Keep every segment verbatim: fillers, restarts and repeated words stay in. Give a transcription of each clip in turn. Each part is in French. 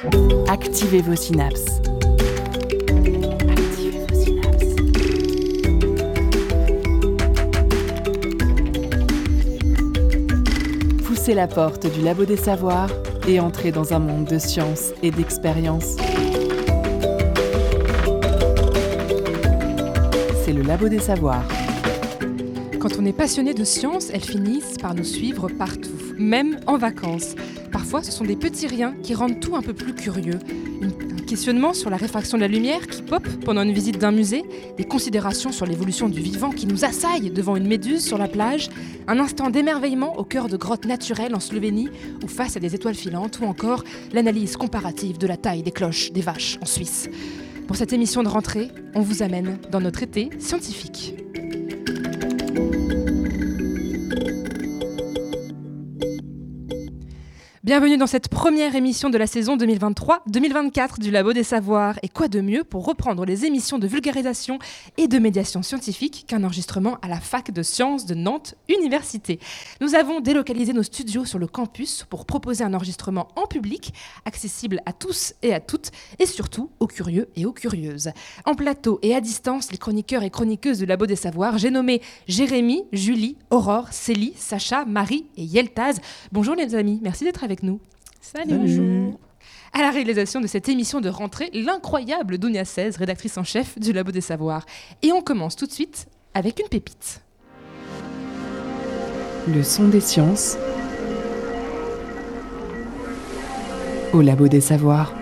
Activez vos synapses. Activez vos synapses. Poussez la porte du labo des savoirs et entrez dans un monde de science et d'expérience. C'est le labo des savoirs. Quand on est passionné de science, elles finissent par nous suivre partout, même en vacances. Parfois, ce sont des petits riens qui rendent tout un peu plus curieux. Un questionnement sur la réfraction de la lumière qui pop pendant une visite d'un musée, des considérations sur l'évolution du vivant qui nous assaillent devant une méduse sur la plage, un instant d'émerveillement au cœur de grottes naturelles en Slovénie ou face à des étoiles filantes, ou encore l'analyse comparative de la taille des cloches des vaches en Suisse. Pour cette émission de rentrée, on vous amène dans notre été scientifique. Bienvenue dans cette première émission de la saison deux mille vingt-trois deux mille vingt-quatre du Labo des Savoirs. Et quoi de mieux pour reprendre les émissions de vulgarisation et de médiation scientifique qu'un enregistrement à la fac de sciences de Nantes Université. Nous avons délocalisé nos studios sur le campus pour proposer un enregistrement en public, accessible à tous et à toutes, et surtout aux curieux et aux curieuses. En plateau et à distance, les chroniqueurs et chroniqueuses du Labo des Savoirs, j'ai nommé Jérémy, Julie, Aurore, Célie, Sacha, Marie et Yeltaz. Bonjour les amis, merci d'être avec nous. Salut. Bonjour. À la réalisation de cette émission de rentrée, l'incroyable Dounia seize, rédactrice en chef du Labo des Savoirs. Et on commence tout de suite avec une pépite. Le son des sciences au Labo des Savoirs.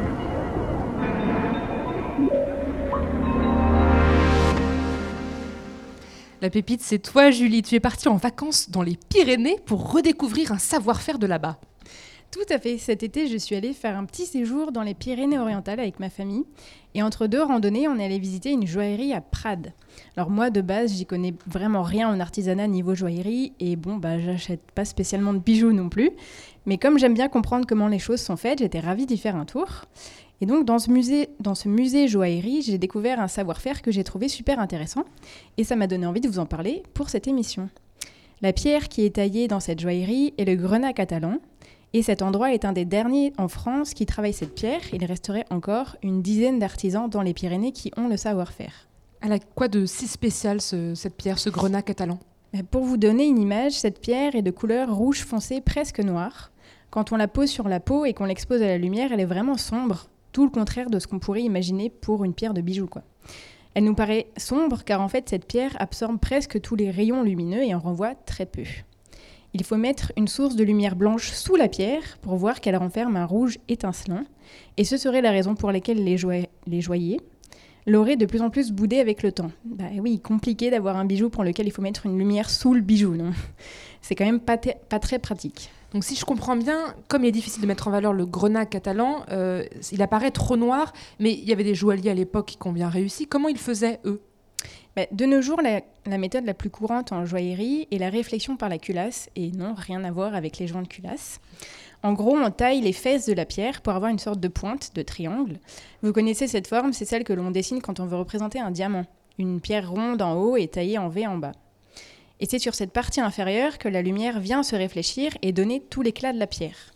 La pépite, c'est toi, Julie. Tu es partie en vacances dans les Pyrénées pour redécouvrir un savoir-faire de là-bas. Tout à fait. Cet été, je suis allée faire un petit séjour dans les Pyrénées-Orientales avec ma famille. Et entre deux randonnées, on est allé visiter une joaillerie à Prades. Alors moi, de base, j'y connais vraiment rien en artisanat niveau joaillerie. Et bon, bah, j'achète pas spécialement de bijoux non plus. Mais comme j'aime bien comprendre comment les choses sont faites, j'étais ravie d'y faire un tour. Et donc, dans ce musée, dans ce musée joaillerie, j'ai découvert un savoir-faire que j'ai trouvé super intéressant. Et ça m'a donné envie de vous en parler pour cette émission. La pierre qui est taillée dans cette joaillerie est le grenat catalan. Et cet endroit est un des derniers en France qui travaille cette pierre. Il resterait encore une dizaine d'artisans dans les Pyrénées qui ont le savoir-faire. Elle a quoi de si spécial, ce, cette pierre, ce grenat catalan ? Pour vous donner une image, cette pierre est de couleur rouge foncé, presque noire. Quand on la pose sur la peau et qu'on l'expose à la lumière, elle est vraiment sombre, tout le contraire de ce qu'on pourrait imaginer pour une pierre de bijou, quoi. Elle nous paraît sombre car en fait, cette pierre absorbe presque tous les rayons lumineux et en renvoie très peu. Il faut mettre une source de lumière blanche sous la pierre pour voir qu'elle renferme un rouge étincelant. Et ce serait la raison pour laquelle les, joie- les joailliers l'auraient de plus en plus boudé avec le temps. Bah oui, compliqué d'avoir un bijou pour lequel il faut mettre une lumière sous le bijou, non ? C'est quand même pas, te- pas très pratique. Donc si je comprends bien, comme il est difficile de mettre en valeur le grenat catalan, euh, il apparaît trop noir, mais il y avait des joailliers à l'époque qui ont bien réussi. Comment ils faisaient, eux ? De nos jours, la, la méthode la plus courante en joaillerie est la réflexion par la culasse, et non, rien à voir avec les joints de culasse. En gros, on taille les fesses de la pierre pour avoir une sorte de pointe, de triangle. Vous connaissez cette forme, c'est celle que l'on dessine quand on veut représenter un diamant. Une pierre ronde en haut et taillée en V en bas. Et c'est sur cette partie inférieure que la lumière vient se réfléchir et donner tout l'éclat de la pierre.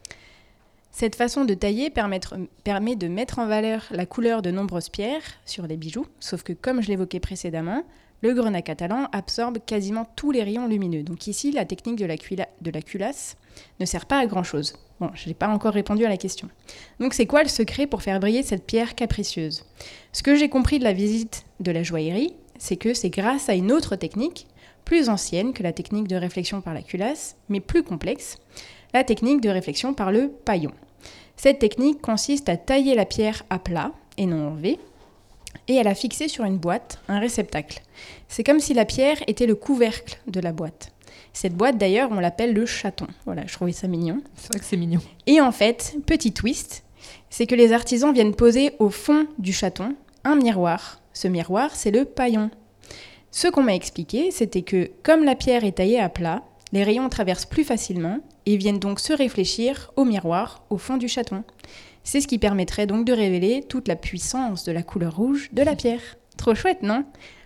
Cette façon de tailler permettre, permet de mettre en valeur la couleur de nombreuses pierres sur les bijoux, sauf que comme je l'évoquais précédemment, le grenat catalan absorbe quasiment tous les rayons lumineux. Donc ici, la technique de la, cuila- de la culasse ne sert pas à grand-chose. Bon, je n'ai pas encore répondu à la question. Donc c'est quoi le secret pour faire briller cette pierre capricieuse ? Ce que j'ai compris de la visite de la joaillerie, c'est que c'est grâce à une autre technique, plus ancienne que la technique de réflexion par la culasse, mais plus complexe, la technique de réflexion par le paillon. Cette technique consiste à tailler la pierre à plat, et non en V, et à la fixer sur une boîte, un réceptacle. C'est comme si la pierre était le couvercle de la boîte. Cette boîte, d'ailleurs, on l'appelle le chaton. Voilà, je trouvais ça mignon. C'est vrai que c'est mignon. Et en fait, petit twist, c'est que les artisans viennent poser au fond du chaton un miroir. Ce miroir, c'est le paillon. Ce qu'on m'a expliqué, c'était que, comme la pierre est taillée à plat, les rayons traversent plus facilement et viennent donc se réfléchir au miroir au fond du chaton. C'est ce qui permettrait donc de révéler toute la puissance de la couleur rouge de la pierre. Trop chouette, non ?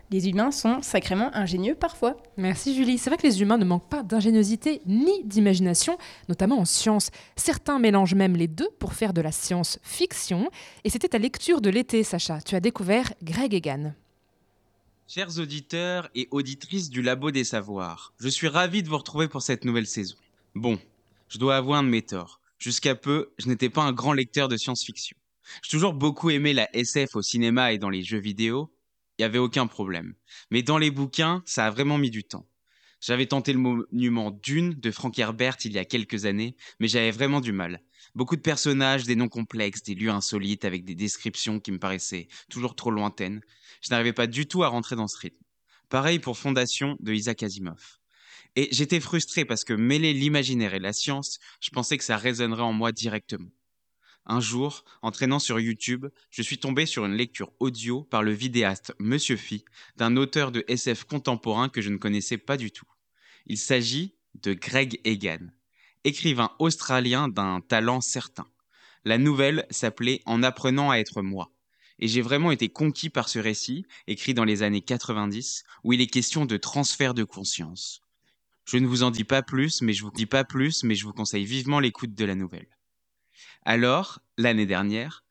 Les humains sont sacrément ingénieux parfois. Merci Julie. C'est vrai que les humains ne manquent pas d'ingéniosité ni d'imagination, notamment en science. Certains mélangent même les deux pour faire de la science-fiction. Et c'était ta lecture de l'été, Sacha. Tu as découvert Greg Egan. Chers auditeurs et auditrices du Labo des Savoirs, je suis ravi de vous retrouver pour cette nouvelle saison. Bon, je dois avouer un de mes torts. Jusqu'à peu, je n'étais pas un grand lecteur de science-fiction. J'ai toujours beaucoup aimé la S F au cinéma et dans les jeux vidéo. Il n'y avait aucun problème. Mais dans les bouquins, ça a vraiment mis du temps. J'avais tenté le monument Dune de Frank Herbert il y a quelques années, mais j'avais vraiment du mal. Beaucoup de personnages, des noms complexes, des lieux insolites avec des descriptions qui me paraissaient toujours trop lointaines. Je n'arrivais pas du tout à rentrer dans ce rythme. Pareil pour Fondation de Isaac Asimov. Et j'étais frustré parce que mêler l'imaginaire et la science, je pensais que ça résonnerait en moi directement. Un jour, en traînant sur YouTube, je suis tombé sur une lecture audio par le vidéaste Monsieur Phi d'un auteur de S F contemporain que je ne connaissais pas du tout. Il s'agit de Greg Egan, écrivain australien d'un talent certain. La nouvelle s'appelait En apprenant à être moi. Et j'ai vraiment été conquis par ce récit, écrit dans les années quatre-vingt-dix, où il est question de transfert de conscience. Je ne vous en dis pas plus, mais je vous dis pas plus, mais je vous conseille vivement l'écoute de la nouvelle. Alors, l'année dernière,